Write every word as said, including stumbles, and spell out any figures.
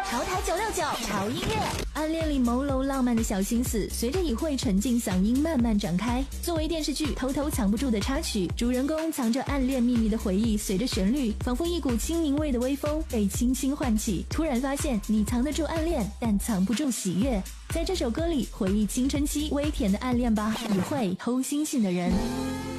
潮台九六九潮音乐，暗恋里朦胧浪漫的小心思，随着以慧沉静嗓音慢慢展开。作为电视剧偷偷藏不住的插曲，主人公藏着暗恋秘密的回忆，随着旋律，仿佛一股清明味的微风被轻轻唤起。突然发现，你藏得住暗恋，但藏不住喜悦。在这首歌里，回忆青春期微甜的暗恋吧，以慧偷心性的人。